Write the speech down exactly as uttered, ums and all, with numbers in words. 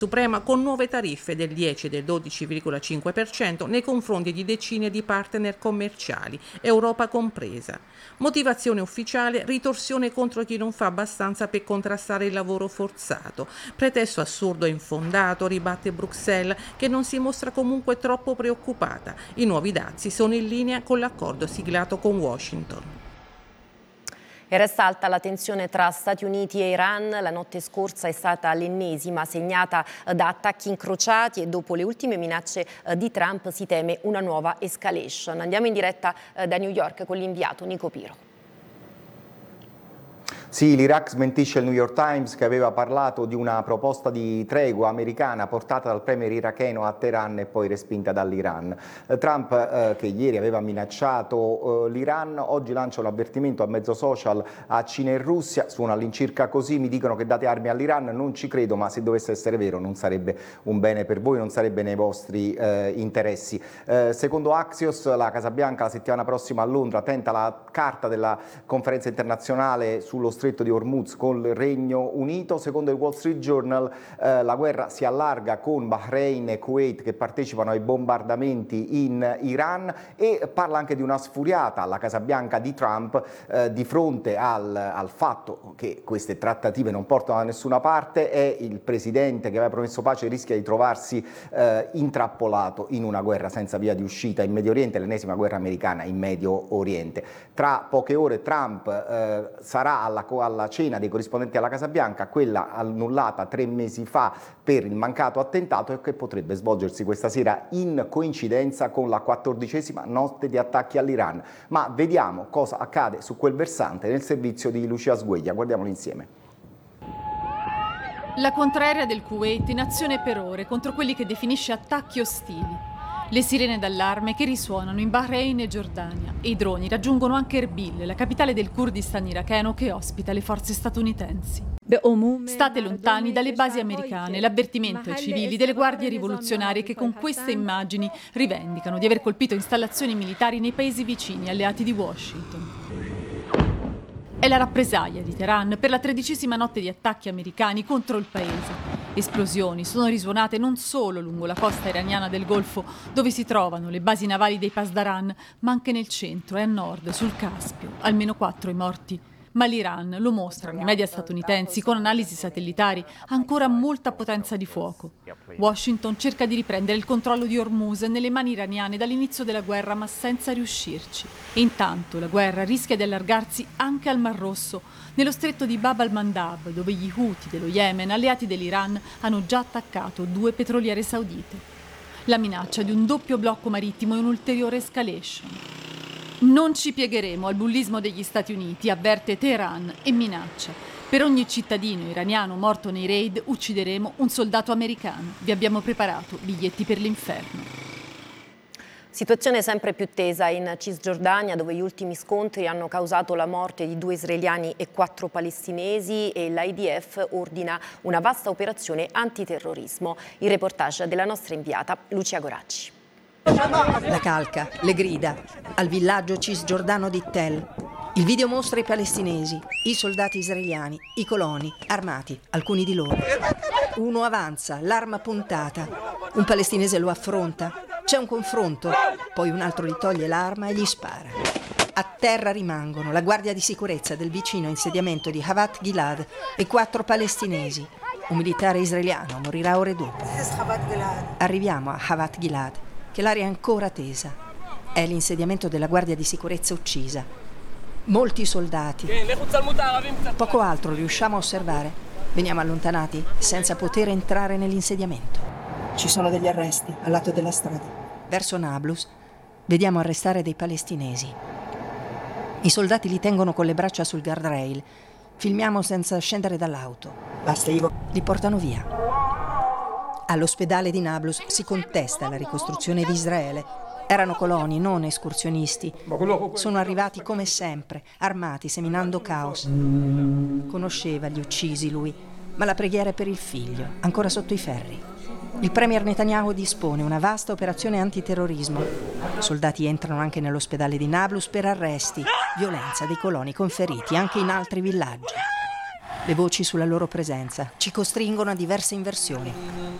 Suprema con nuove tariffe del dieci e del dodici virgola cinque per cento nei confronti di decine di partner commerciali, Europa compresa. Motivazione ufficiale: ritorsione contro chi non fa abbastanza per contrastare il lavoro forzato. Pretesto assurdo e infondato, ribatte Bruxelles, che non si mostra comunque troppo preoccupata. I nuovi dazi sono in linea con l'accordo siglato con Washington. E resta alta la tensione tra Stati Uniti e Iran. La notte scorsa è stata l'ennesima, segnata da attacchi incrociati e dopo le ultime minacce di Trump si teme una nuova escalation. Andiamo in diretta da New York con l'inviato Nico Piro. Sì, l'Iraq smentisce il New York Times, che aveva parlato di una proposta di tregua americana portata dal premier iracheno a Teheran e poi respinta dall'Iran. Eh, Trump, eh, che ieri aveva minacciato eh, l'Iran, oggi lancia un avvertimento a mezzo social a Cina e Russia. Suona all'incirca così: mi dicono che date armi all'Iran, non ci credo, ma se dovesse essere vero non sarebbe un bene per voi, non sarebbe nei vostri eh, interessi. Eh, secondo Axios, la Casa Bianca la settimana prossima a Londra tenta la carta della conferenza internazionale sullo Stretto di Hormuz con il Regno Unito. Secondo il Wall Street Journal eh, la guerra si allarga con Bahrain e Kuwait che partecipano ai bombardamenti in Iran, e parla anche di una sfuriata alla Casa Bianca di Trump eh, di fronte al, al fatto che queste trattative non portano da nessuna parte. È il presidente che aveva promesso pace rischia di trovarsi eh, intrappolato in una guerra senza via di uscita in Medio Oriente, l'ennesima guerra americana in Medio Oriente. Tra poche ore Trump eh, sarà alla alla cena dei corrispondenti alla Casa Bianca, quella annullata tre mesi fa per il mancato attentato e che potrebbe svolgersi questa sera in coincidenza con la quattordicesima notte di attacchi all'Iran. Ma vediamo cosa accade su quel versante nel servizio di Lucia Sgueglia, guardiamolo insieme. La contraerea del Kuwait in azione per ore contro quelli che definisce attacchi ostili. Le sirene d'allarme che risuonano in Bahrain e Giordania e i droni raggiungono anche Erbil, la capitale del Kurdistan iracheno che ospita le forze statunitensi. State lontani dalle basi americane, l'avvertimento ai civili delle guardie rivoluzionarie che con queste immagini rivendicano di aver colpito installazioni militari nei paesi vicini alleati di Washington. È la rappresaglia di Teheran per la tredicesima notte di attacchi americani contro il paese. Esplosioni sono risuonate non solo lungo la costa iraniana del Golfo, dove si trovano le basi navali dei Pasdaran, ma anche nel centro e a nord, sul Caspio. Almeno quattro i morti. Ma l'Iran, lo mostrano i media statunitensi con analisi satellitari, ha ancora molta potenza di fuoco. Washington cerca di riprendere il controllo di Hormuz nelle mani iraniane dall'inizio della guerra, ma senza riuscirci. E intanto la guerra rischia di allargarsi anche al Mar Rosso, nello stretto di Bab al-Mandab, dove gli Houthi dello Yemen, alleati dell'Iran, hanno già attaccato due petroliere saudite. La minaccia di un doppio blocco marittimo e un'ulteriore escalation. Non ci piegheremo al bullismo degli Stati Uniti, avverte Teheran e minaccia. Per ogni cittadino iraniano morto nei raid uccideremo un soldato americano. Vi abbiamo preparato biglietti per l'inferno. Situazione sempre più tesa in Cisgiordania, dove gli ultimi scontri hanno causato la morte di due israeliani e quattro palestinesi, e l'I D F ordina una vasta operazione antiterrorismo. Il reportage della nostra inviata Lucia Goracci. La calca, le grida, al villaggio cisgiordano di Tell. Il video mostra i palestinesi, i soldati israeliani, i coloni, armati, alcuni di loro. Uno avanza, l'arma puntata. Un palestinese lo affronta. C'è un confronto, poi un altro gli toglie l'arma e gli spara. A terra rimangono la guardia di sicurezza del vicino insediamento di Havat Gilad e quattro palestinesi. Un militare israeliano morirà ore dopo. Arriviamo a Havat Gilad, che l'area è ancora tesa. È l'insediamento della guardia di sicurezza uccisa. Molti soldati. Poco altro riusciamo a osservare. Veniamo allontanati senza poter entrare nell'insediamento. Ci sono degli arresti al lato della strada. Verso Nablus vediamo arrestare dei palestinesi. I soldati li tengono con le braccia sul guardrail. Filmiamo senza scendere dall'auto. Basta, Ivo. Li portano via. All'ospedale di Nablus si contesta la ricostruzione di Israele. Erano coloni, non escursionisti. Sono arrivati come sempre, armati, seminando caos. Conosceva gli uccisi lui, ma la preghiera è per il figlio, ancora sotto i ferri. Il premier Netanyahu dispone una vasta operazione antiterrorismo. Soldati entrano anche nell'ospedale di Nablus per arresti, violenza dei coloni con feriti anche in altri villaggi. Le voci sulla loro presenza ci costringono a diverse inversioni.